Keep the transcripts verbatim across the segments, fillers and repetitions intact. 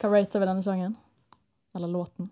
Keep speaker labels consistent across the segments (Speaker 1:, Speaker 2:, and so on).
Speaker 1: Hva rater vi denne sangen? Eller låten?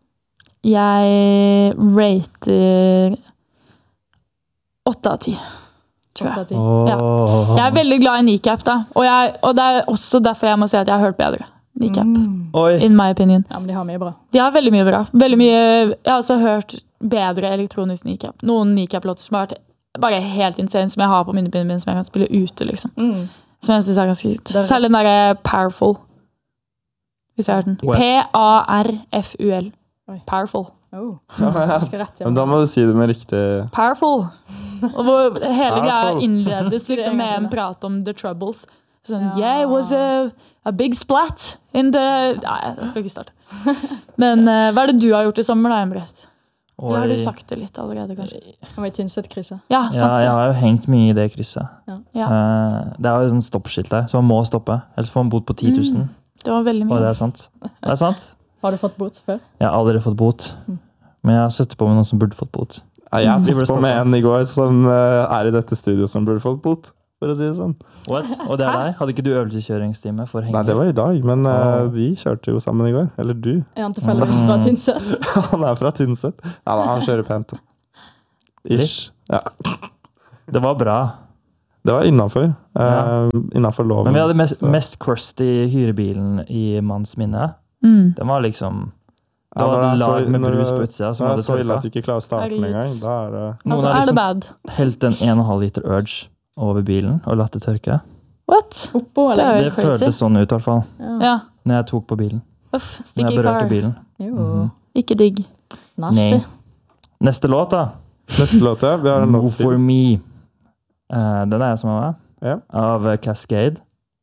Speaker 2: Jeg rater åtte av ti.
Speaker 1: åtte av ti.
Speaker 2: Ja. Jeg er veldig glad i Kneecap da. Og, jeg, og det er også derfor jeg må si at jeg har hørt bedre. Kneecap.
Speaker 1: Mm.
Speaker 2: In my opinion.
Speaker 1: Ja, men de har mye bra.
Speaker 2: De har veldig mye bra. Veldig mye, jeg har også hørt bedre elektronisk Kneecap. Noen Kneecap-låter som har vært bare helt insane, som jeg har på minnepinnen min, som jeg kan spille ute, liksom.
Speaker 1: Mm.
Speaker 2: Som jeg synes er ganske sykt. Særlig den der Powerful. Hvis jeg har hørt den. P A R F U L. Powerful.
Speaker 1: Oh. Jeg skal rett
Speaker 3: Men da må du si det med riktig...
Speaker 2: Powerful. Og hvor hele greia innledes liksom med en prat om The Troubles. Sånn, ja. Yeah, it was a, a big splat in the... Nei, jeg skal ikke starte. Men uh, hva er det du har gjort i sommer da, Embret? Eller har du sagt det litt allerede, kanskje?
Speaker 1: Han var i Tynset-krysset.
Speaker 2: Ja, sant
Speaker 4: ja, jeg har jo hengt mye i det krysset.
Speaker 1: Ja.
Speaker 2: Ja.
Speaker 4: Uh, det er jo sånn stoppskilt der, så man må stoppe. Ellers får man bot på ti tusen.
Speaker 2: Mm, det var veldig mye.
Speaker 4: Og det er sant. Det er sant.
Speaker 1: Har du fått bot før?
Speaker 4: Jeg har aldri fått bot. Men jeg har suttet på med noen som burde fått bot.
Speaker 3: Ja, jeg sitter på med en i går som uh, er i dette studio som burde fått bot, for å si det sånn.
Speaker 4: What? Og det er deg? Hadde ikke du øvelseskjøringstime for henger?
Speaker 3: Nei, det var i dag, men uh, vi kjørte jo sammen i går. Eller du.
Speaker 1: Er han tilfeldigvis fra Tynset?
Speaker 3: Han er fra Tynset. Ja, han kjører pent. Ish. Ja.
Speaker 4: Det var bra.
Speaker 3: Det var innenfor. Uh,
Speaker 4: Ja.
Speaker 3: innenfor loven.
Speaker 4: Men vi hadde mest, mest crusty hyrebilen i manns minne.
Speaker 2: Mm.
Speaker 4: Den var liksom... Det
Speaker 3: Ja,
Speaker 4: var
Speaker 3: når
Speaker 4: et
Speaker 3: det er
Speaker 4: lag
Speaker 3: så-
Speaker 4: med
Speaker 3: når
Speaker 4: brus
Speaker 3: det-
Speaker 4: på utsida som
Speaker 3: Når det
Speaker 4: hadde
Speaker 3: er så ille at
Speaker 4: tørka.
Speaker 3: du ikke klarer å starte den engang, da er det...
Speaker 4: Noen
Speaker 2: Da
Speaker 4: har
Speaker 2: er det
Speaker 4: liksom
Speaker 2: bad.
Speaker 4: helt en en og en halv liter Urge over bilen og latt det tørke.
Speaker 2: What?
Speaker 1: Oppå,
Speaker 2: Det er
Speaker 1: eller?
Speaker 2: jo
Speaker 4: Det
Speaker 2: helt crazy.
Speaker 4: føltes sånn ut i hvert fall,
Speaker 2: Ja.
Speaker 4: når jeg tok på bilen.
Speaker 2: Uff,
Speaker 4: Når
Speaker 2: sticky
Speaker 4: jeg berørte
Speaker 2: car.
Speaker 4: bilen.
Speaker 1: Jo.
Speaker 4: Mhm.
Speaker 2: Ikke digg.
Speaker 1: Nasty.
Speaker 4: Nei. Neste låt da.
Speaker 3: Neste låt, ja. Vi har en
Speaker 4: Move
Speaker 3: låt
Speaker 4: for
Speaker 3: til.
Speaker 4: me. Eh, den er jeg som er med.
Speaker 3: Ja.
Speaker 4: Av eh, Cascade.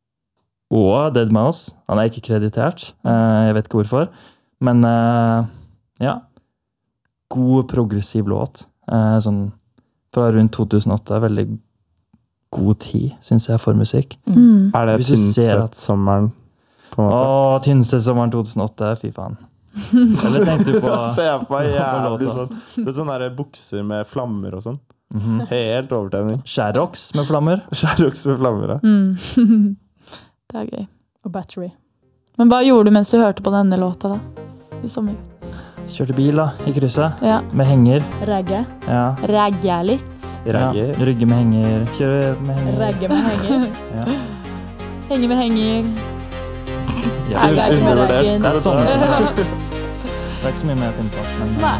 Speaker 4: Og deadmau five. Han er ikke kreditert. Eh, jeg vet ikke hvorfor. Men eh, ja. God progressiv låt. Eh, sånn fra rundt to tusen og åtte. Veldig god tid, synes jeg, for musikk.
Speaker 2: Mm.
Speaker 3: Er det
Speaker 4: Hvis du ser at-
Speaker 3: Tynset-sommeren, på en måte?
Speaker 4: Åh, Tynset-sommeren to tusen og åtte. Fy faen. Eller tenkte du på...
Speaker 3: Se på meg jævlig
Speaker 4: låta.
Speaker 3: sånn. Det er sånne der bukser med flammer og sånn.
Speaker 4: Mhm.
Speaker 3: Helt overtenning.
Speaker 4: Sherrox med flammer.
Speaker 3: Skjæroks med flammer, ja.
Speaker 2: Mm. Det er gøy.
Speaker 1: Og Battery.
Speaker 2: Men hva gjorde du mens du hørte på denne låta da? I sommer?
Speaker 4: Kjørte bil da, i krysset.
Speaker 2: Ja.
Speaker 4: Med henger.
Speaker 1: Reggae.
Speaker 4: Ja.
Speaker 2: Ragge litt.
Speaker 4: Ja.
Speaker 3: Reggae.
Speaker 4: Rygge med henger. Kjøre med henger.
Speaker 1: Reggae med henger.
Speaker 4: Ja.
Speaker 2: Henge med henger.
Speaker 4: Ja.
Speaker 2: Nei, det er ikke mer
Speaker 3: Undervurdert.
Speaker 2: reggae.
Speaker 4: Det er sånn. Det er ikke så mye mer å finne på. Men,
Speaker 2: Nei.